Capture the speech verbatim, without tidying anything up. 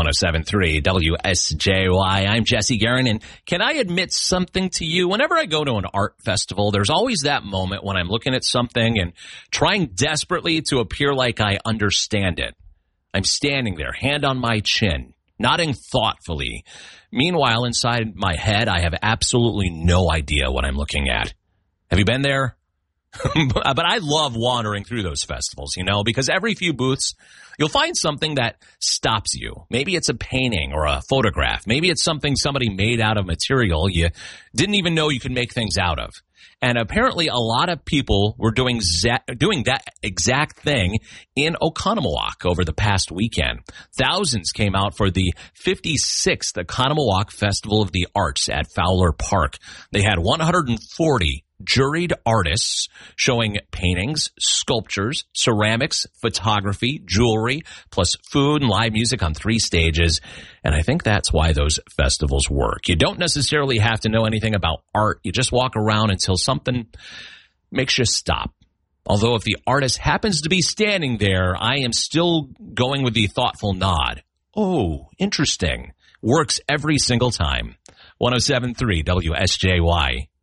one oh seven point three W S J Y. I'm Jesse Guerin, and can I admit something to you? Whenever I go to an art festival, there's always that moment when I'm looking at something and trying desperately to appear like I understand it. I'm standing there, hand on my chin, nodding thoughtfully. Meanwhile, inside my head, I have absolutely no idea what I'm looking at. Have you been there? But I love wandering through those festivals, you know, because every few booths, you'll find something that stops you. Maybe it's a painting or a photograph. Maybe it's something somebody made out of material you didn't even know you could make things out of. And apparently a lot of people were doing za- doing that exact thing in Oconomowoc over the past weekend. Thousands came out for the fifty-sixth Oconomowoc Festival of the Arts at Fowler Park. They had one hundred forty juried artists showing paintings, sculptures, ceramics, photography, jewelry, plus food and live music on three stages. And I think that's why those festivals work. You don't necessarily have to know anything about art. You just walk around until something makes you stop. Although if the artist happens to be standing there, I am still going with the thoughtful nod. Oh, interesting. Works every single time. one oh seven point three W S J Y.